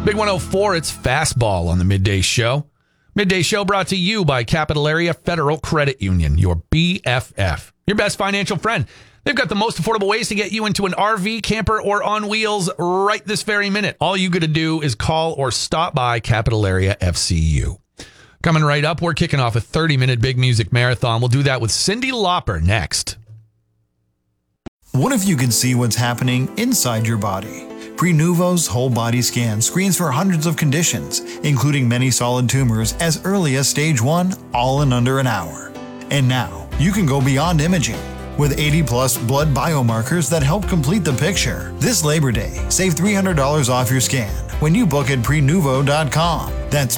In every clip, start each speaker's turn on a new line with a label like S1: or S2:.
S1: Big 104, it's Fastball on the Midday Show. Midday Show brought to you by Capital Area Federal Credit Union, your BFF, your best financial friend. They've got the most affordable ways to get you into an RV, camper, or on wheels right this very minute. All you got to do is call or stop by Capital Area FCU. Coming right up, we're kicking off a 30-minute big music marathon. We'll do that with Cyndi Lauper next.
S2: What if you could see what's happening inside your body? Prenuvo's whole body scan screens for hundreds of conditions, including many solid tumors as early as stage 1, all in under an hour. And now, you can go beyond imaging with 80-plus blood biomarkers that help complete the picture. This Labor Day, save $300 off your scan when you book at Prenuvo.com. That's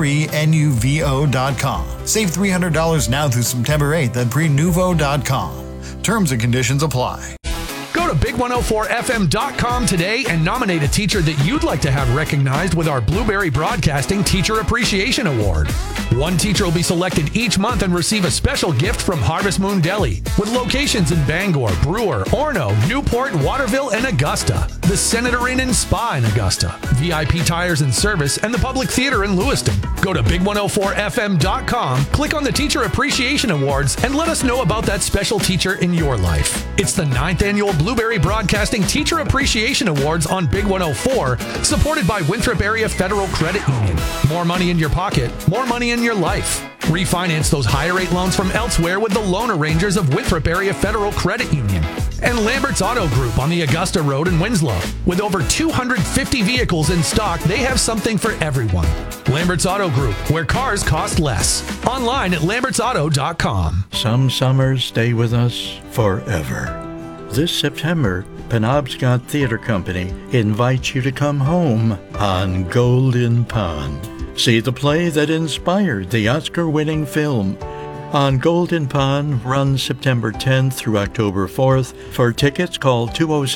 S2: Prenuvo.com. Save $300 now through September 8th at Prenuvo.com. Terms and conditions apply.
S1: Go to big104fm.com today and nominate a teacher that you'd like to have recognized with our Blueberry Broadcasting Teacher Appreciation Award. One teacher will be selected each month and receive a special gift from Harvest Moon Deli, with locations in Bangor, Brewer, Orono, Newport, Waterville, and Augusta, the Senator Inn and Spa in Augusta, VIP Tires and Service, and the Public Theater in Lewiston. Go to big104fm.com, click on the Teacher Appreciation Awards, and let us know about that special teacher in your life. It's the 9th annual Blueberry Broadcasting Teacher Appreciation Awards on Big 104, supported by Winthrop Area Federal Credit Union. More money in your pocket, more money in your life. Refinance those higher rate loans from elsewhere with the loan arrangers of Winthrop Area Federal Credit Union. And Lambert's Auto Group on the Augusta Road in Winslow. With over 250 vehicles in stock, they have something for everyone. Lambert's Auto Group, where cars cost less. Online at lambertsauto.com.
S3: Some summers stay with us forever. This September, Penobscot Theater Company invites you to come home on Golden Pond. See the play that inspired the Oscar-winning film. On Golden Pond runs September 10th through October 4th. For tickets, call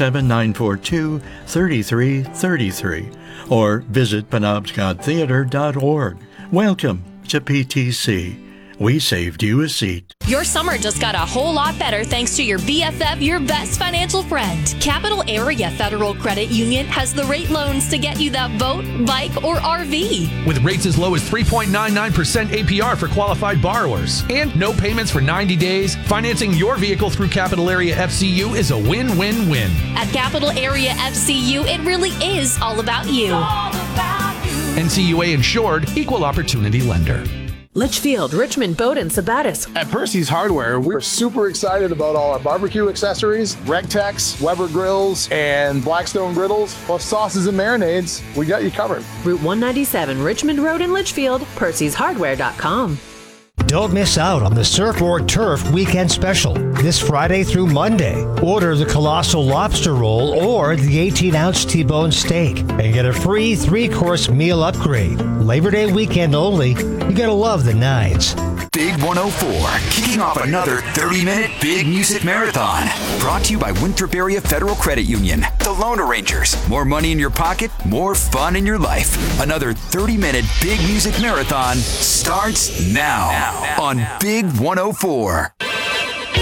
S3: 207-942-3333 or visit penobscottheater.org. Welcome to PTC. We saved you a seat.
S4: Your summer just got a whole lot better thanks to your BFF, your best financial friend. Capital Area Federal Credit Union has the rate loans to get you that boat, bike, or RV.
S1: With rates as low as 3.99% APR for qualified borrowers and no payments for 90 days, financing your vehicle through Capital Area FCU is a win-win-win.
S4: At Capital Area FCU, it really is all about you.
S1: NCUA insured, equal opportunity lender.
S5: Litchfield, Richmond, Bowdoin, Sabattis.
S6: At Percy's Hardware, we're super excited about all our barbecue accessories, Rectex, Weber grills, and Blackstone griddles, plus sauces and marinades. We got you covered.
S5: Route 197, Richmond Road in Litchfield, percyshardware.com.
S7: Don't miss out on the Surfboard Turf Weekend Special this Friday through Monday. Order the Colossal Lobster Roll or the 18-ounce T-bone steak and get a free 3-course meal upgrade. Labor Day weekend only. You gotta love the nines.
S8: Big 104, kicking off another 30-minute big music marathon. Brought to you by Winthrop Area Federal Credit Union, the Loan Arrangers. More money in your pocket, more fun in your life. Another 30-minute big music marathon starts now on Big 104.